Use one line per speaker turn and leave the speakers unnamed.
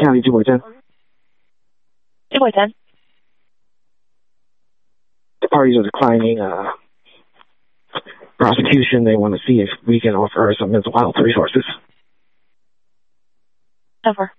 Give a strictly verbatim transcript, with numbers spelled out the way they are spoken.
County, Georgia.
Georgia.
The parties are declining uh, prosecution. They want to see if we can offer her some mental health resources.
Over.